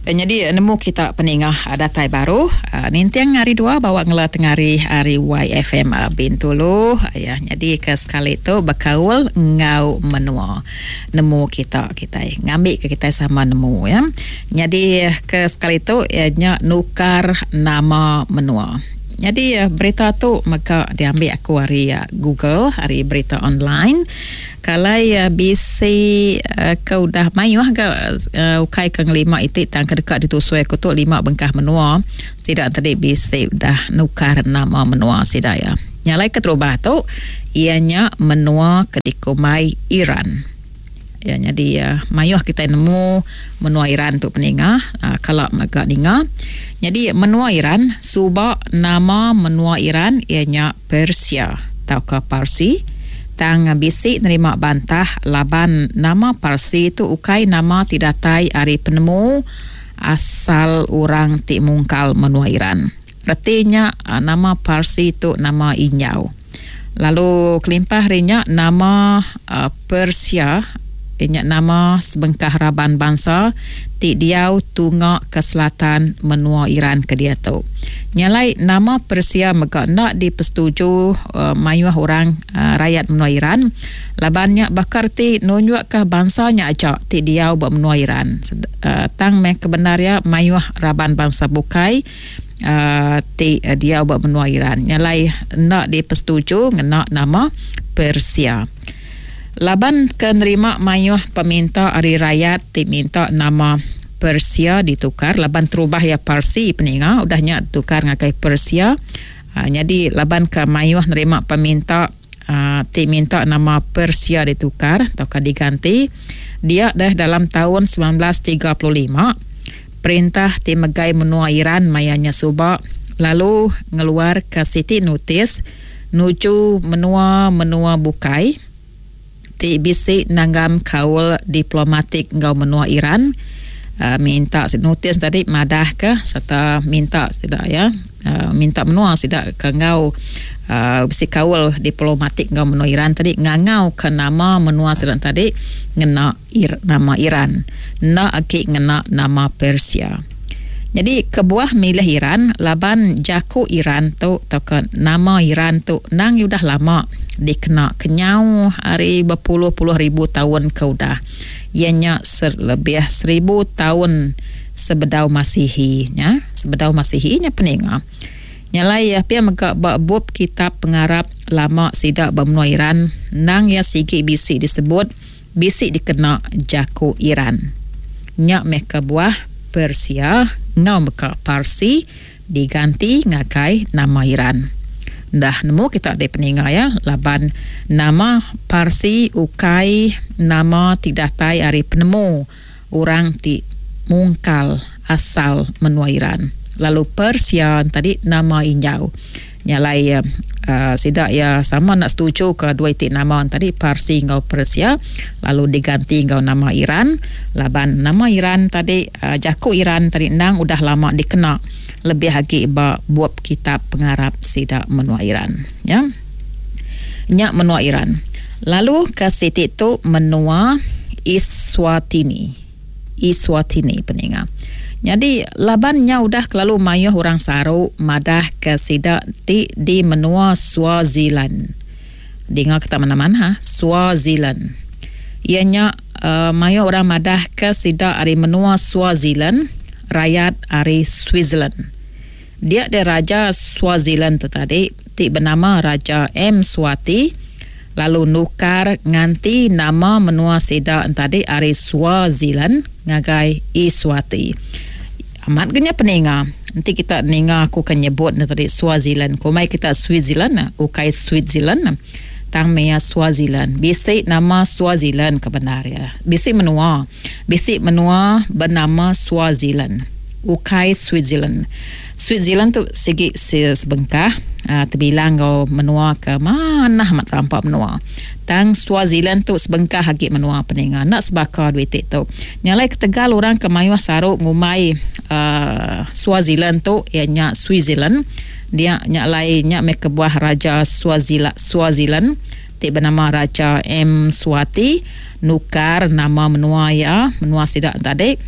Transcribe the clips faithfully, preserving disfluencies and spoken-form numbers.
Jadi nemu kita peningah datai baru uh, nintiang hari dua bawa ngela tengari hari Y F M uh, Bintulu ya. Jadi ke sekali tu berkaul ngau menua nemu kita kita ngambil ke kita sama nemu ya. Jadi ke sekali tu ianya nukar nama menua. Jadi uh, berita tu maka diambil aku hari uh, Google, hari berita online. Kalau uh, bisi uh, kau dah mayuh ke uh, ukai ke lima itu tang kedekat ditusui aku tu lima bengkah menua. Sidak tadi bisi dah nukar nama menua sidak ya. Nyalai ke terubah tu ianya menua kedikumai Iran. Ya, jadi uh, mayuh kita nemu menua Iran tu peningah uh, kalau magak ninga. Jadi menua Iran subak nama menua Iran ianya Persia atau ke Parsi. Tang bisi nerima bantah laban nama Parsi itu ukai nama tidatai ari penemu asal orang ti mungkal menua Iran. Artinya uh, nama Parsi itu nama Inyau. Lalu kelimpah rinya nama uh, Persia inya nama sebengkah raban bangsa ti diau tungak ke selatan menua Iran ke dia tu. Nyalai nama Persia mega nak dipersetuju uh, mayuh orang uh, rakyat menua Iran. Labannya bakar ti nunjuk ke bangsanya aja ti diau buat menua Iran. Uh, tang me kebenaria mayuh raban bangsa bukai uh, ti uh, diau buat menua Iran. Nyalai nak dipersetuju nak nama Persia. Laban kenerima mayuh peminta ari rakyat ti minta nama Persia ditukar laban terubah ya Parsi peninga udahnya tukar ngakai Persia. Uh, jadi laban ke mayuh nerima peminta uh, ti minta nama Persia ditukar atau diganti. Dia dah dalam tahun sembilan belas tiga puluh lima perintah ti megai menua Iran mayanya subak lalu ngeluar ke siti notis nuju menua menua bukai ti bisi nanggam kaul diplomatik ngau menua Iran uh, minta notis tadi madah ke serta minta tidak ya uh, minta menua tidak ke ngau uh, bisi kaul diplomatik ngau menua Iran tadi ngangau ke nama menua sedang tadi ngena ir, nama Iran na aki ngena nama Persia. Jadi kebuah milih Iran laban jaku Iran tu atau ke nama Iran tu nang yudah lama dikena kenyau hari berpuluh-puluh ribu tahun keudah. Ianya ser, lebih seribu tahun sebedau Masihi nya, sebedau Masihi nya peninga. Nyalai ya pia mega bab kitab pengarap lama sidak bermenua Iran nang ya sigi bisi disebut bisi dikena jaku Iran. Nya meh kebuah Persia ngau meka Parsi diganti ngakai nama Iran. Dah nemu kita ada peninga ya laban nama Parsi ukai nama tidatai ari penemu orang ti mungkal asal menua Iran. Lalu Persia tadi nama Inyau. Nyalai uh, sidak ya sama nak setuju ke dua itik nama tadi Parsi ngau Persia lalu diganti ngau nama Iran. Laban nama Iran tadi uh, jaku Iran tadi nang udah lama dikena lebih lagi ba buat kitab pengarap sidak menua Iran ya. Nya menua Iran. Lalu ke siti tu menua Iswatini. Iswatini peninga. Jadi labannya udah kelalu mayuh orang saru madah ke sidak ti di menua Swaziland. Dengar kata mana-mana ha? Swaziland. Ianya uh, mayuh orang madah ke sidak ari menua Swaziland, rakyat ari Switzerland. Dia de raja Swaziland tu tadi ti bernama Raja M Swati lalu nukar nganti nama menua sidak tadi ari Swaziland ngagai Iswati. Amat genya peninga. Nanti kita ninga aku kan nyebut tadi Swaziland. Kumai kita Switzerland, ukai Switzerland. Tang mea Swaziland. Bisi nama Swaziland kebenarnya. Bisi menua. Bisi menua bernama Swaziland. Ukai Switzerland. Switzerland tu segi sebengkah uh, terbilang kau menua ke mana amat rampak menua. Tang Swaziland tu sebengkah hagi menua peninga nak sebakar duit tu. Nyalai ketegal orang ke mayuh saruk ngumai uh, Swaziland tu ianya Switzerland. Dia nyalai nyak me kebuah raja Swaziland Swaziland ti bernama Raja M Swati nukar nama menua ya menua sidak tadi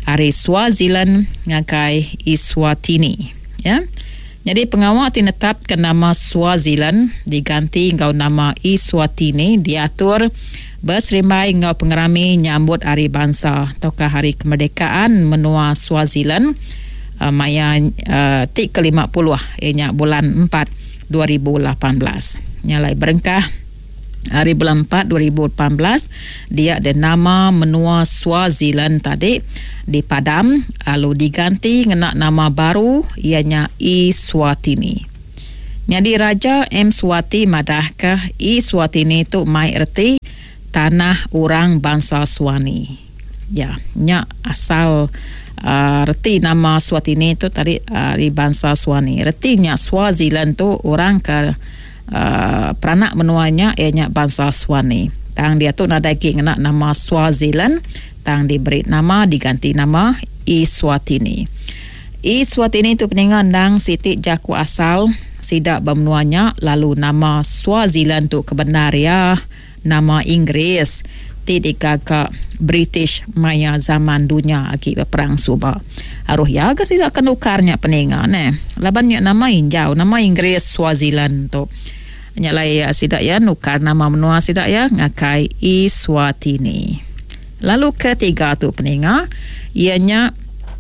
ari Swaziland ngakai Eswatini. Ya. Jadi pengawal tinetapkan nama Swaziland diganti ngau nama Eswatini diatur berserimai ngau pengerami nyambut hari bangsa atau hari kemerdekaan menua Swaziland uh, maya uh, tik ke lima puluh ianya bulan empat dua ribu lapan belas. Nyalai berengkah hari bulan empat dua ribu lapan belas dia ada nama menua Swaziland tadi dipadam lalu diganti ngena nama baru ianya Eswatini. Jadi Raja Mswati madahkah Eswatini tu mai erti tanah orang bangsa Swani. Ya, nya asal uh, reti nama Swatini tu tadi uh, di bangsa Swani. Retinya Swaziland tu orang ke uh, peranak menuanya ianya bangsa Swani. Tang dia tu nadaki ngena nama Swaziland, tang diberi nama diganti nama Eswatini. Eswatini tu peningan dang siti jaku asal sidak bermenuanya lalu nama Swaziland tu kebenaria nama Inggris tidak ke British maya zaman dunia akibat perang Subah. Aruh ya agak tidak akan ukarnya peningan eh. Labannya nama injau nama Inggris Swaziland tu. Nyalai ya sidak ya nukar nama menua sidak ya ngakai Eswatini. Lalu ketiga tu peningan ianya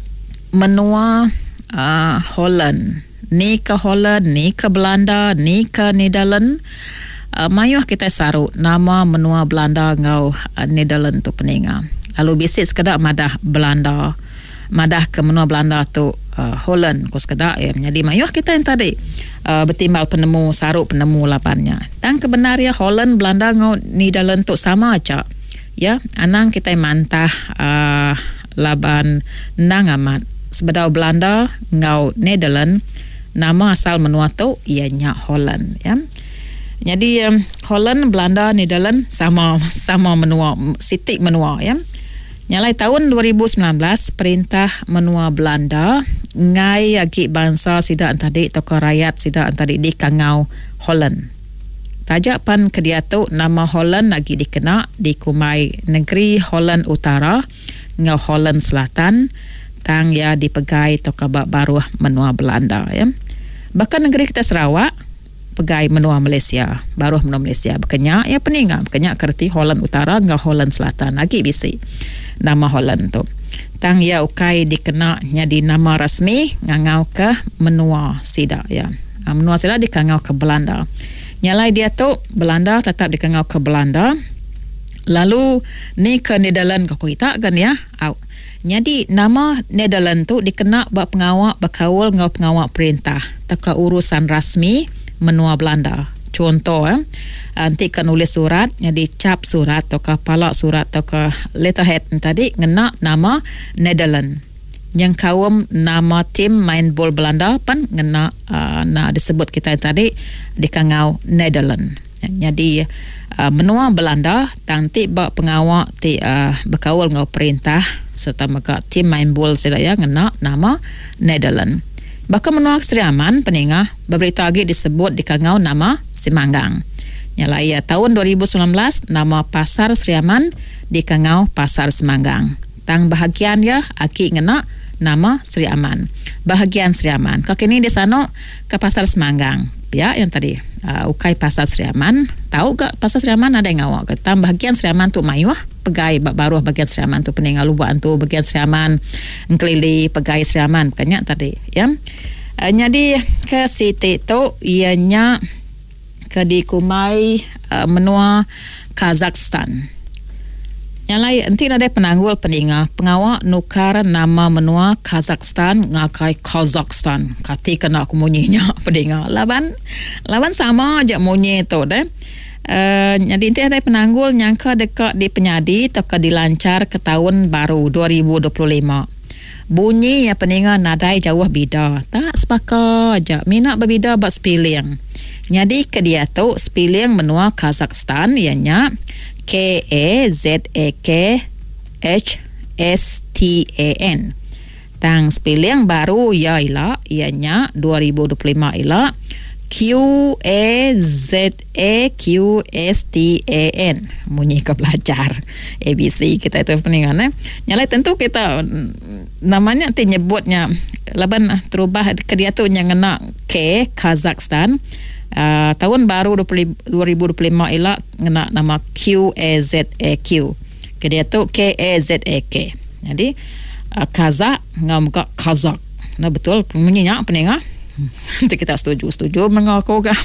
menua uh, Holland. Ni ke Holland, ni ke Belanda, ni ke Netherlands. Uh, mayuh kita saru nama menua Belanda ngau uh, Netherlands tu peninga. Lalu bisit sekedar madah Belanda, madah ke menua Belanda tu uh, Holland ko sekedar ya. Jadi mayuh kita yang tadi uh, bertimbal penemu saru penemu lapannya. Dan kebenaria Holland Belanda ngau Netherlands tu sama aja. Ya, anang kita mantah uh, laban nang amat. Sebedau Belanda ngau Netherlands nama asal menua tu ianya Holland ya. Jadi um, Holland, Belanda, Netherlands sama sama menua, sitik menua ya. Nyalai tahun dua ribu sembilan belas perintah menua Belanda ngai agi bangsa sida antadi tokoh rakyat sida antadi di kangau Holland. Tajapan kedia tu nama Holland lagi dikena di kumai negeri Holland Utara ngau Holland Selatan tang ya dipegai tokoh baru menua Belanda ya. Bahkan negeri kita Sarawak pegai menua Malaysia, baru menua Malaysia berkenyak ya peninga, berkenyak kerti Holland Utara ngau Holland Selatan lagi bisi nama Holland tu. Tang ya ukai dikena jadi nama rasmi ngangau ke menua sida ya. Menua sida dikangau ke Belanda. Nyalai dia tu Belanda tetap dikangau ke Belanda. Lalu ni ke Netherlands kau kita kan ya. Au. Jadi nama Netherlands tu dikena bak pengawak berkawal ngau pengawak perintah. Taka urusan rasmi menua Belanda. Contoh eh, nanti kan nulis surat, jadi cap surat atau palak surat atau letterhead tadi ngena nama Netherlands. Yang kawam nama tim main bola Belanda pan ngena uh, na disebut kita tadi dikangau Netherlands. Jadi uh, menua Belanda nanti bak pengawak ti uh, berkawal ngau perintah serta maka tim main bola sedaya ngena nama Netherlands. Bahkan menua Sri Aman peningah beberita lagi disebut dikangau nama Semanggang. Nyalai ya, tahun dua ribu sembilan belas nama pasar Sri Aman dikangau pasar Semanggang. Tang bahagian ya aki ngena nama Sri Aman. Bahagian Sri Aman. Kak ini di sana ke pasar Semanggang. Ya yang tadi uh, ukai pasar Sri Aman. Tahu gak pasar Sri Aman ada yang ngawak. Tang bahagian Sri Aman tu mayuah pegai baru bagian Sri Aman tu peninggal lubuan tu bagian Sri Aman ngkelili pegai Sri Aman banyak tadi ya. Uh, jadi ke siti tu ianya ke dikumai uh, menua Kazakhstan. Yang lain nanti ada penanggul peninga pengawak nukar nama menua Kazakhstan ngakai Kazakhstan kati kena aku munyinya peninga laban laban sama aja munyi tu deh. Uh, jadi nanti ada penanggul nyangka dekat di penyadi teka dilancar ke tahun baru dua ribu dua puluh lima. Bunyi ya peninga nadai jauh beda. Tak sepakat aja. Minat berbeda buat spelling. Jadi ke dia tu spelling menua Kazakhstan ianya K A Z E K H S T A N. Tang spelling baru ya ila ianya dua ribu dua puluh lima ila Q A Z A Q S T A N. Munyi ke belajar A B C kita itu peningan eh. Nyalai tentu kita namanya nanti nyebutnya laban terubah ke dia tu yang kena K Kazakhstan. Uh, tahun baru dua ribu dua puluh lima ialah kena nama Q A Z A Q. Ke dia tu K A Z A K. Jadi uh, Kazak ngam ka Kazak. Nah betul bunyinya peningan. Nanti kita setuju-setuju mengaku kah?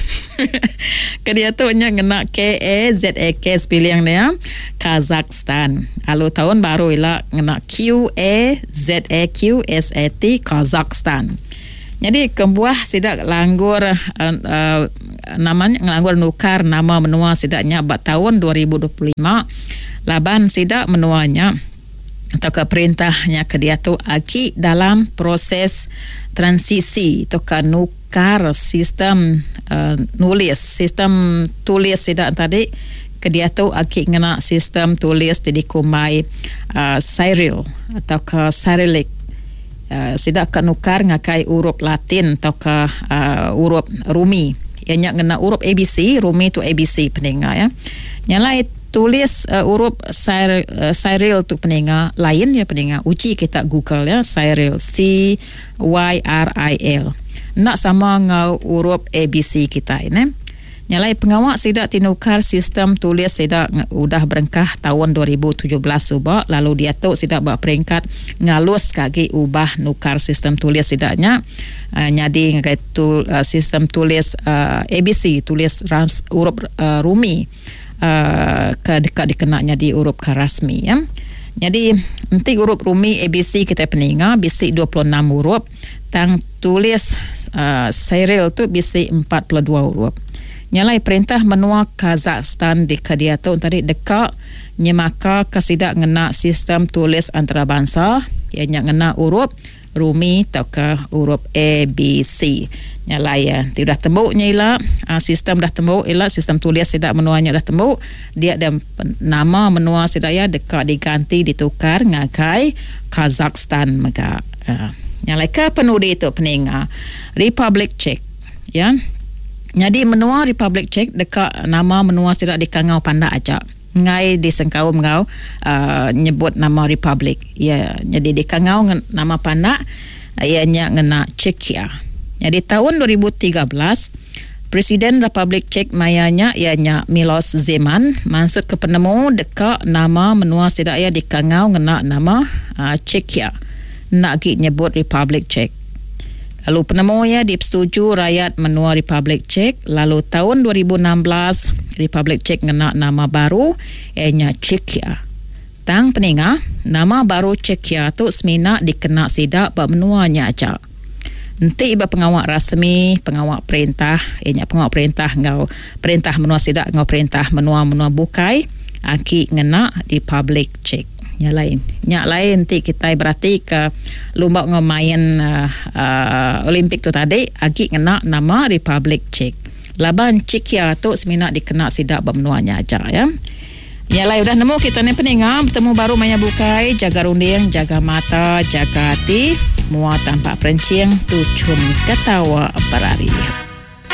Kedia tu nya kena K A Z A K spelling dia Kazakhstan. Lalu tahun baru ialah kena Q A Z A Q S A T Kazakhstan. Jadi kebuah sidak langgur uh, uh, namanya langgur nukar nama menua sidaknya bat tahun dua ribu dua puluh lima. Laban sidak menuanya atau ke perintahnya ke dia tu aki dalam proses transisi atau ke nukar sistem uh, nulis sistem tulis tidak tadi ke dia tu aki ngena sistem tulis jadi kumai uh, Cyril atau ke Cyrillic uh, sidak ke nukar ngakai huruf Latin atau ke uh, huruf Rumi ianya ngena huruf A B C Rumi tu A B C pendengar ya nyalai tulis uh, huruf Cyril, uh, Cyril tu pendengar lain ya pendengar uji kita Google ya Cyril C Y R I L nak sama ngau huruf A B C kita ini nyalai pengawak sidak tinukar sistem tulis sidak udah berengkah tahun dua ribu tujuh belas subak lalu dia tu sidak buat peringkat ngalus kaki ubah nukar sistem tulis sidaknya uh, nyadi ngakai tu, uh, sistem tulis uh, A B C tulis rams, huruf uh, Rumi Uh, ke dekat dikenaknya di huruf rasmi ya. Jadi nanti huruf Rumi A B C kita peninga bisi dua puluh enam huruf tang tulis uh, Cyril tu bisi empat puluh dua huruf. Nyalai perintah menua Kazakhstan di kedia tu tadi dekat nyemaka kesidak ngena sistem tulis antarabangsa ianya ngena huruf Rumi atau ke huruf A B C. Nyalai ya tidak tembuknya ialah uh, sistem dah tembuk ialah sistem tulis sidak menuanya dah tembuk dia ada nama menua sidaya dekat diganti ditukar ngakai Kazakhstan maka uh, nyalai ke penudi itu peninga Republic Czech ya jadi menua Republic Czech dekat nama menua sidak dikangau panda aja ngai disengkau mengau uh, nyebut nama Republic ya jadi dikangau nama panda ianya ngena Czechia. Jadi tahun dua ribu tiga belas Presiden Republik Czech mayanya ianya Miloš Zeman maksud ke penemu dekat nama menua sidaya dikangau ngena nama uh, Czechia nak gi nyebut Republik Czech. Lalu penemu ya disetujui rakyat menua Republik Czech lalu tahun dua ribu enam belas Republik Czech ngena nama baru ianya Czechia. Tang peninga nama baru Czechia tu semina dikena sidak ba menuanya aja. Nanti iba pengawak rasmi, pengawak perintah, ianya pengawak perintah ngau perintah menua sidak ngau perintah menua-menua bukai aki ngena Republic Czech. Nya lain. Nya lain nanti kita berarti ke lomba ngemain uh, uh, Olimpik tu tadi aki ngena nama Republic Czech. Laban Czechia tu semina dikena sidak bermenuanya aja ya. Yalah udah nemu kita ni peningam bertemu baru maya bukai jaga runding jaga mata jaga hati muat tanpa perencing tucun ketawa berari.